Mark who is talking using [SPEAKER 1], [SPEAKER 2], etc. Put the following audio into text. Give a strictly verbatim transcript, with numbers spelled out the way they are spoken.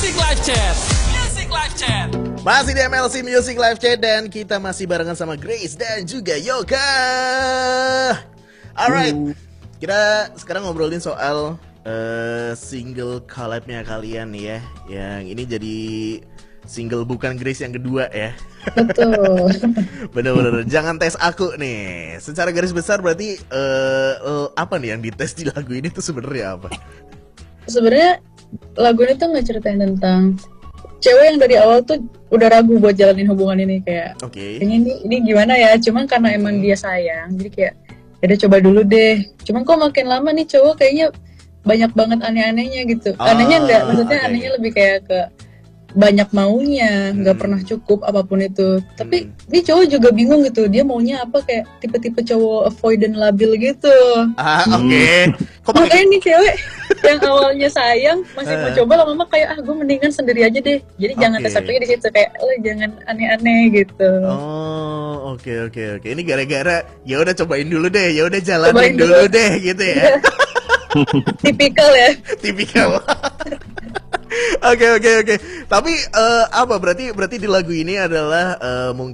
[SPEAKER 1] Music Live Chat. Music Live Chat.
[SPEAKER 2] Masih di M L C Music Live Chat dan kita masih barengan sama Grace dan juga Yoga. Alright, kita sekarang ngobrolin soal uh, single collab-nya kalian nih ya. Yang ini jadi single bukan Grace yang kedua ya.
[SPEAKER 3] Betul.
[SPEAKER 2] Bener-bener, jangan tes aku nih. Secara garis besar berarti uh, uh, apa nih yang dites di lagu ini tuh sebenarnya apa?
[SPEAKER 3] Sebenarnya lagu ini tuh ngeceritain tentang cewek yang dari awal tuh udah ragu buat jalanin hubungan ini, kayak
[SPEAKER 2] Oke.
[SPEAKER 3] ini ini ini gimana ya, cuman karena emang dia sayang jadi kayak ya udah coba dulu deh. Cuman kok makin lama nih cowok kayaknya banyak banget aneh-anehnya gitu.
[SPEAKER 2] Oh,
[SPEAKER 3] Anehnya enggak, maksudnya
[SPEAKER 2] okay.
[SPEAKER 3] anehnya lebih kayak ke banyak maunya, nggak
[SPEAKER 2] Hmm.
[SPEAKER 3] pernah cukup apapun itu. Tapi
[SPEAKER 2] Hmm.
[SPEAKER 3] dia cowok juga bingung gitu, dia maunya apa, kayak tipe-tipe cowok avoidant labil gitu.
[SPEAKER 2] Ah, oke. Okay. Kok pakai
[SPEAKER 3] Makanya nih cewek yang awalnya sayang masih mau
[SPEAKER 2] Eh.
[SPEAKER 3] coba, lama-lama kayak ah gue mendingan sendiri aja deh. Jadi jangan
[SPEAKER 2] Oke.
[SPEAKER 3] tes akunya di situ, kayak lo jangan aneh-aneh gitu.
[SPEAKER 2] Oh, oke oke oke. Ini gara-gara ya udah cobain dulu deh, ya udah jalanin
[SPEAKER 3] Cobain
[SPEAKER 2] dulu
[SPEAKER 3] dulu.
[SPEAKER 2] deh gitu ya.
[SPEAKER 3] Tipikal ya.
[SPEAKER 2] Tipikal. Oke oke oke. Tapi eh, apa berarti berarti di lagu ini adalah eh, mungkin